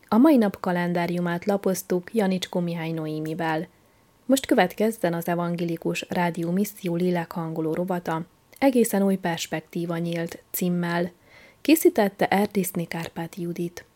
A mai nap kalendáriumát lapoztuk Janicskó Mihály Noémivel. Most következzen az Evangélikus Rádió Misszió lélekhangoló rovata, egészen új perspektíva nyílt címmel. Készítette Erdészné Kárpáti Judit.